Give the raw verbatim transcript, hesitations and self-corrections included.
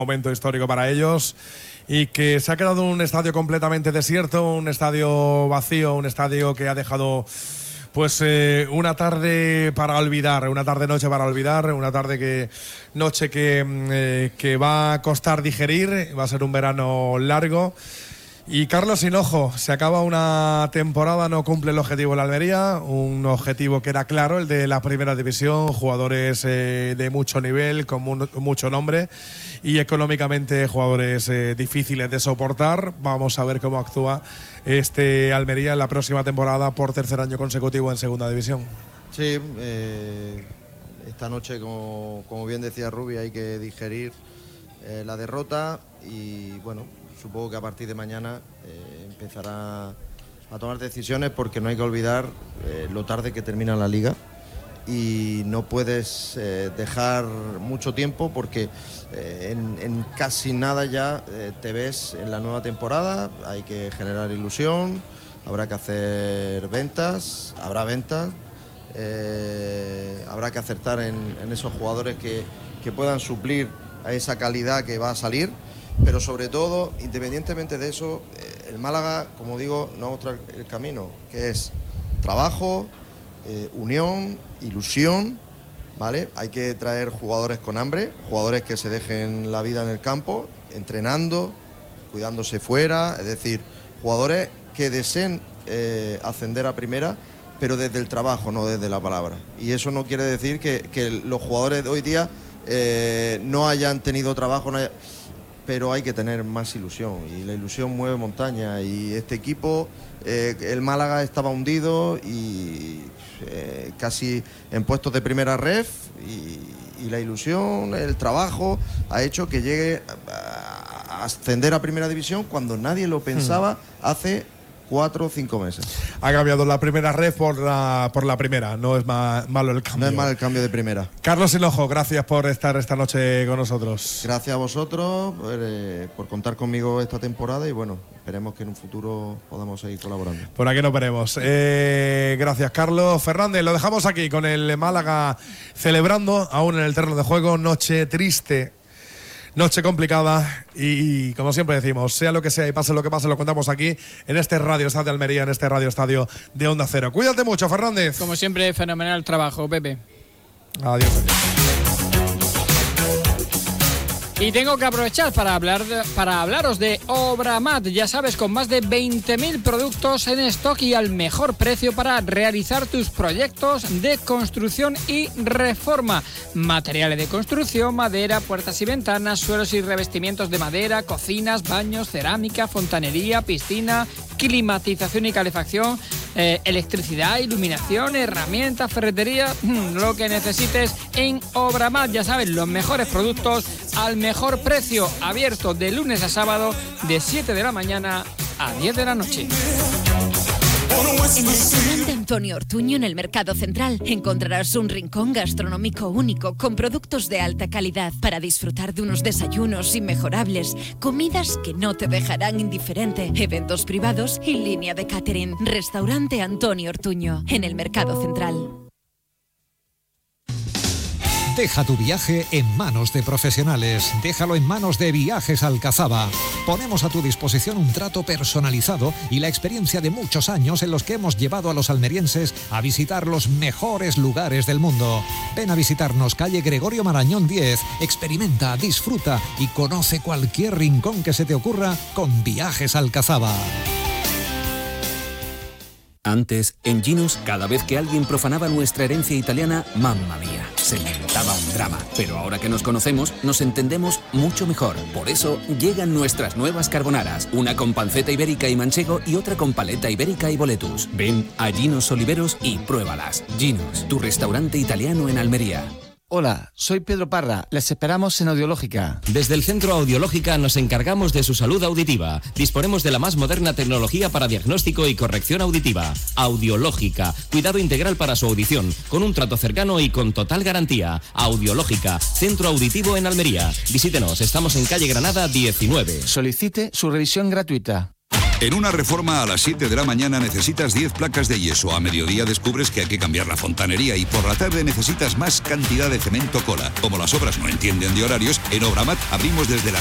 momento histórico para ellos y que se ha quedado un estadio completamente desierto, un estadio vacío, un estadio que ha dejado pues eh, una tarde para olvidar, una tarde noche para olvidar, una tarde que noche que, eh, que va a costar digerir, va a ser un verano largo. Y Carlos Hinojo, se acaba una temporada, no cumple el objetivo de la Almería, un objetivo que era claro, el de la primera división, jugadores eh, de mucho nivel, con mu mucho nombre y económicamente jugadores eh, difíciles de soportar. Vamos a ver cómo actúa este Almería en la próxima temporada por tercer año consecutivo en segunda división. Sí, eh, esta noche, como, como bien decía Rubi, hay que digerir eh, la derrota y bueno, supongo que a partir de mañana eh, empezará a tomar decisiones, porque no hay que olvidar eh, lo tarde que termina la liga y no puedes eh, dejar mucho tiempo, porque eh, en, en casi nada ya eh, te ves en la nueva temporada. Hay que generar ilusión, habrá que hacer ventas, habrá ventas, eh, habrá que acertar en, en esos jugadores que, que puedan suplir a esa calidad que va a salir. Pero sobre todo, independientemente de eso, el Málaga, como digo, no muestra el camino, que es trabajo, eh, unión, ilusión, ¿vale? Hay que traer jugadores con hambre, jugadores que se dejen la vida en el campo, entrenando, cuidándose fuera, es decir, jugadores que deseen eh, ascender a primera, pero desde el trabajo, no desde la palabra. Y eso no quiere decir que, que los jugadores de hoy día eh, no hayan tenido trabajo, no haya... pero hay que tener más ilusión, y la ilusión mueve montaña, y este equipo, eh, el Málaga estaba hundido y eh, casi en puestos de primera ref, y, y la ilusión, el trabajo ha hecho que llegue a, a ascender a primera división cuando nadie lo pensaba hace cuatro o cinco meses. Ha cambiado la primera red por la, por la primera, no es ma, malo el cambio. No es malo el cambio de primera. Carlos Hinojo, gracias por estar esta noche con nosotros. Gracias a vosotros por, eh, por contar conmigo esta temporada, y bueno, esperemos que en un futuro podamos seguir colaborando. Por aquí nos veremos. Eh, gracias, Carlos. Fernández, lo dejamos aquí con el Málaga celebrando aún en el terreno de juego. Noche triste, noche complicada, y como siempre decimos, sea lo que sea y pase lo que pase, lo contamos aquí en este Radio Estadio Almería, en este Radio Estadio de Onda Cero. Cuídate mucho, Fernández. Como siempre, fenomenal trabajo, Pepe. Adiós. Y tengo que aprovechar para, hablar de, para hablaros de Obramat, ya sabes, con más de veinte mil productos en stock y al mejor precio para realizar tus proyectos de construcción y reforma. Materiales de construcción, madera, puertas y ventanas, suelos y revestimientos de madera, cocinas, baños, cerámica, fontanería, piscina, climatización y calefacción, eh, electricidad, iluminación, herramientas, ferretería, lo que necesites en Obramat. Ya sabes, los mejores productos al mejor precio, abierto de lunes a sábado de siete de la mañana a diez de la noche. En el restaurante Antonio Ortuño, en el Mercado Central, encontrarás un rincón gastronómico único con productos de alta calidad para disfrutar de unos desayunos inmejorables, comidas que no te dejarán indiferente, eventos privados y línea de catering. Restaurante Antonio Ortuño, en el Mercado Central. Deja tu viaje en manos de profesionales. Déjalo en manos de Viajes Alcazaba. Ponemos a tu disposición un trato personalizado y la experiencia de muchos años en los que hemos llevado a los almerienses a visitar los mejores lugares del mundo. Ven a visitarnos, calle Gregorio Marañón diez. Experimenta, disfruta y conoce cualquier rincón que se te ocurra con Viajes Alcazaba. Antes, en Ginos, cada vez que alguien profanaba nuestra herencia italiana, mamma mía, se inventaba un drama. Pero ahora que nos conocemos, nos entendemos mucho mejor. Por eso, llegan nuestras nuevas carbonaras. Una con panceta ibérica y manchego y otra con paleta ibérica y boletus. Ven a Ginos Oliveros y pruébalas. Ginos, tu restaurante italiano en Almería. Hola, soy Pedro Parra. Les esperamos en Audiológica. Desde el Centro Audiológica nos encargamos de su salud auditiva. Disponemos de la más moderna tecnología para diagnóstico y corrección auditiva. Audiológica, cuidado integral para su audición, con un trato cercano y con total garantía. Audiológica, Centro Auditivo en Almería. Visítenos, estamos en calle Granada diecinueve. Solicite su revisión gratuita. En una reforma a las siete de la mañana necesitas diez placas de yeso, a mediodía descubres que hay que cambiar la fontanería y por la tarde necesitas más cantidad de cemento cola. Como las obras no entienden de horarios, en Obramat abrimos desde las